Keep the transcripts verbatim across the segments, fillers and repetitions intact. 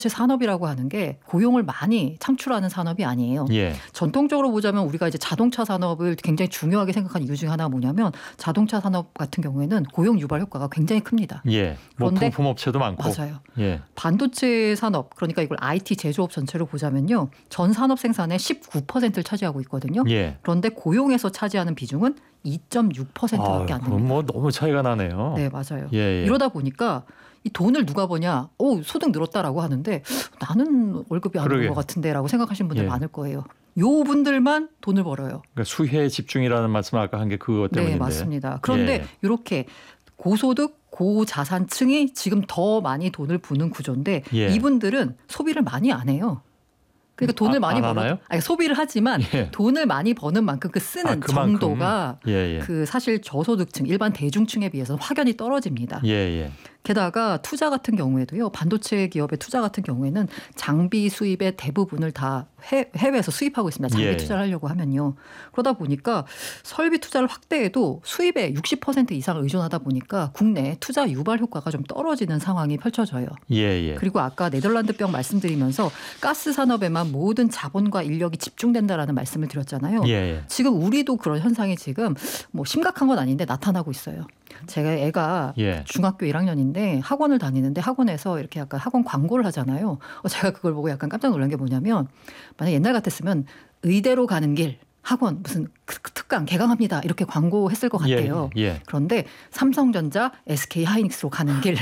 산업이라고 하는 게 고용을 많이 창출하는 산업이 아니에요. 예. 전통적으로 보자면 우리가 이제 자동차 산업을 굉장히 중요하게 생각하는 이유 중에 하나가 뭐냐면 자동차 산업 같은 경우에는 고용 유발 효과가 굉장히 큽니다. 예. 뭐 그런데 부품업체도 많고. 맞아요. 예. 반도체 산업 그러니까 이걸 아이티 제조업 전체로 보자면요. 전 산업 생산의 십구 퍼센트를 차지하고 있거든요. 예. 그런데 고용에서 차지하는 비중은 이 점 육 퍼센트밖에 안 됩니다. 그럼 뭐 너무 차이가 나네요. 네, 맞아요. 예, 예. 이러다 보니까 이 돈을 누가 버냐? 오, 소득 늘었다라고 하는데 나는 월급이 안 오른 것 같은데라고 생각하시는 분들 예. 많을 거예요. 요 분들만 돈을 벌어요. 그러니까 수혜에 집중이라는 말씀을 아까 한 게 그것 때문인데. 네, 맞습니다. 그런데 예. 이렇게 고소득, 고자산층이 지금 더 많이 돈을 부는 구조인데 예. 이분들은 소비를 많이 안 해요. 그러니까 돈을 아, 많이 안 벌어, 하나요? 아니, 소비를 하지만 예. 돈을 많이 버는 만큼 그 쓰는 아, 그만큼. 정도가 예, 예. 그 사실 저소득층, 일반 대중층에 비해서는 확연히 떨어집니다. 예, 예. 게다가 투자 같은 경우에도요. 반도체 기업의 투자 같은 경우에는 장비 수입의 대부분을 다 해, 해외에서 수입하고 있습니다. 장비 예. 투자를 하려고 하면요. 그러다 보니까 설비 투자를 확대해도 수입의 육십 퍼센트 이상을 의존하다 보니까 국내 투자 유발 효과가 좀 떨어지는 상황이 펼쳐져요. 예, 예. 그리고 아까 네덜란드병 말씀드리면서 가스 산업에만 모든 자본과 인력이 집중된다라는 말씀을 드렸잖아요. 예, 예. 지금 우리도 그런 현상이 지금 뭐 심각한 건 아닌데 나타나고 있어요. 제가 애가 예. 중학교 일 학년인데 학원을 다니는데 학원에서 이렇게 약간 학원 광고를 하잖아요. 어, 제가 그걸 보고 약간 깜짝 놀란 게 뭐냐면 만약 옛날 같았으면 의대로 가는 길 학원 무슨 특강 개강합니다 이렇게 광고했을 것 같아요. 예, 예. 그런데 삼성전자 에스케이 하이닉스로 가는 길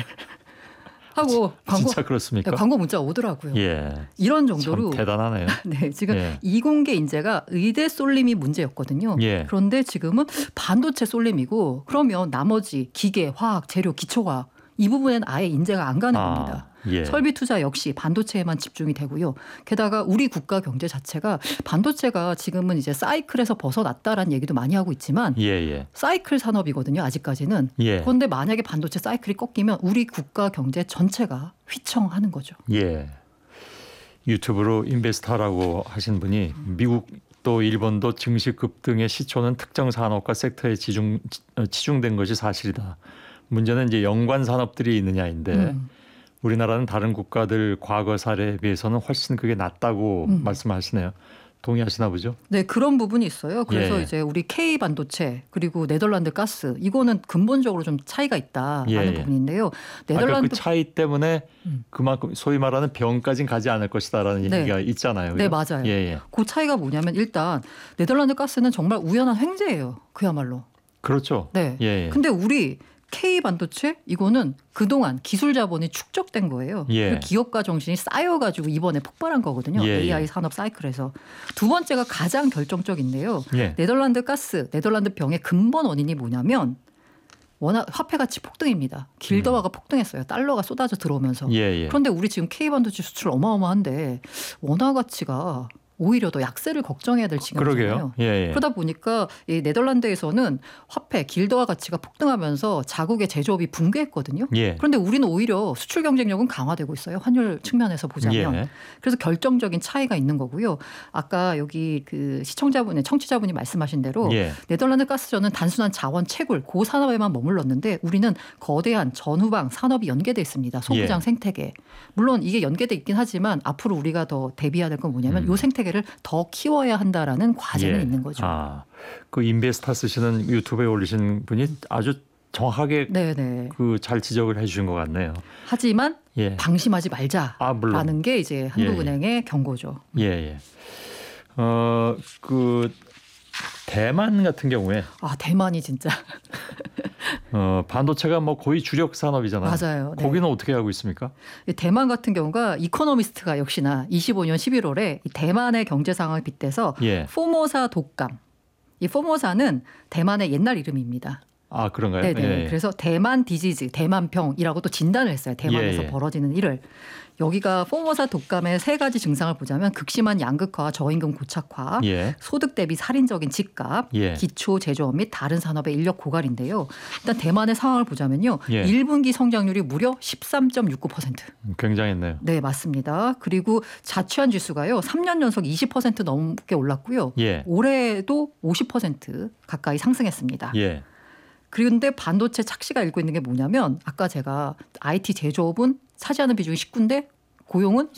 하고 광고 진짜 그렇습니까? 광고 문자 오더라고요. 예. 이런 정도로 참 대단하네요. 네, 지금 예. 이공계 인재가 의대 쏠림이 문제였거든요. 예. 그런데 지금은 반도체 쏠림이고 그러면 나머지 기계, 화학, 재료, 기초화학 이 부분엔 아예 인재가 안 가는 아, 겁니다. 예. 설비 투자 역시 반도체에만 집중이 되고요. 게다가 우리 국가 경제 자체가 반도체가 지금은 이제 사이클에서 벗어났다라는 얘기도 많이 하고 있지만 예, 예. 사이클 산업이거든요. 아직까지는. 예. 그런데 만약에 반도체 사이클이 꺾이면 우리 국가 경제 전체가 휘청하는 거죠. 예. 유튜브로 인베스터라고 하신 분이 미국 또 일본도 증시 급등의 시초는 특정 산업과 섹터에 지중, 치중된 것이 사실이다. 문제는 이제 연관 산업들이 있느냐인데 음. 우리나라는 다른 국가들 과거 사례에 비해서는 훨씬 그게 낫다고 음. 말씀하시네요. 동의하시나 보죠? 네, 그런 부분이 있어요. 그래서 예. 이제 우리 K 반도체 그리고 네덜란드 가스 이거는 근본적으로 좀 차이가 있다라는 예, 예. 부분인데요. 네덜란드 네덜란드 그 차이 때문에 음. 그만큼 소위 말하는 병까지는 가지 않을 것이다라는 네. 얘기가 있잖아요. 네, 그죠? 맞아요. 예, 예. 그 차이가 뭐냐면 일단 네덜란드 가스는 정말 우연한 횡재예요. 그야말로. 그렇죠. 네. 예, 예. 근데 우리 K 반도체 이거는 그동안 기술 자본이 축적된 거예요. 예. 그 기업가 정신이 쌓여가지고 이번에 폭발한 거거든요. 예, 에이아이 예. 산업 사이클에서. 두 번째가 가장 결정적인데요. 예. 네덜란드 가스, 네덜란드 병의 근본 원인이 뭐냐면 워낙 화폐 가치 폭등입니다. 길더화가 음. 폭등했어요. 달러가 쏟아져 들어오면서. 예, 예. 그런데 우리 지금 K 반도체 수출 어마어마한데 원화 가치가 오히려 더 약세를 걱정해야 될 지경이잖아요. 그러게요. 예, 예. 그러다 보니까 이 네덜란드에서는 화폐 길더화 가치가 폭등하면서 자국의 제조업이 붕괴했거든요. 예. 그런데 우리는 오히려 수출 경쟁력은 강화되고 있어요. 환율 측면에서 보자면. 예. 그래서 결정적인 차이가 있는 거고요. 아까 여기 그 시청자분의 청취자분이 말씀하신 대로 예. 네덜란드 가스전은 단순한 자원 채굴 고산업에만 머물렀는데 우리는 거대한 전후방 산업이 연계돼 있습니다. 소부장 예. 생태계. 물론 이게 연계돼 있긴 하지만 앞으로 우리가 더 대비해야 될 건 뭐냐면 음. 이 생태계 더 키워야 한다라는 과제는 예. 있는 거죠. 아, 그 인베스타 쓰시는 유튜브에 올리신 분이 아주 정확하게 그 잘 지적을 해주신 것 같네요. 하지만 예. 방심하지 말자라는 아, 게 이제 한국은행의 예. 경고죠. 예, 예. 어, 그 대만 같은 경우에 아 대만이 진짜 어, 반도체가 뭐 거의 주력 산업이잖아요. 맞아요. 네. 거기는 어떻게 하고 있습니까? 대만 같은 경우가 이코노미스트가 역시나 이십오 년 십일월에 대만의 경제 상황을 빗대서 예. 포모사 독감. 이 포모사는 대만의 옛날 이름입니다. 아 그런가요? 네네. 예, 예. 그래서 대만 디지즈, 대만병이라고 또 진단을 했어요. 대만에서 예, 예. 벌어지는 일을. 여기가 포모사 독감의 세 가지 증상을 보자면 극심한 양극화, 저임금 고착화, 예. 소득 대비 살인적인 집값, 예. 기초 제조업 및 다른 산업의 인력 고갈인데요. 일단 대만의 상황을 보자면요. 예. 일 분기 성장률이 무려 십삼 점 육구 퍼센트. 굉장했네요. 네, 맞습니다. 그리고 자취한 지수가요. 삼 년 연속 이십 퍼센트 넘게 올랐고요. 예. 올해도 오십 퍼센트 가까이 상승했습니다. 예. 그런데 반도체 착시가 일고 있는 게 뭐냐면 아까 제가 아이티 제조업은 차지하는 비중이 십구인데 고용은